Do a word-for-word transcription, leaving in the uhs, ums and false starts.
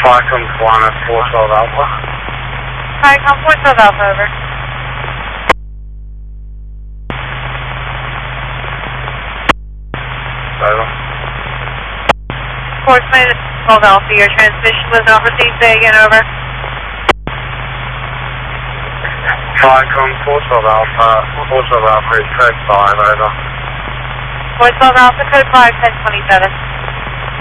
Falcon one at four twelve Alpha. Falcon four twelve Alpha, over. Over. four twelve Alpha, your transmission was not received. Say again, over. Falcon four twelve Alpha, four twelve Alpha is code five, over. four twelve Alpha, code five, ten twenty-seven.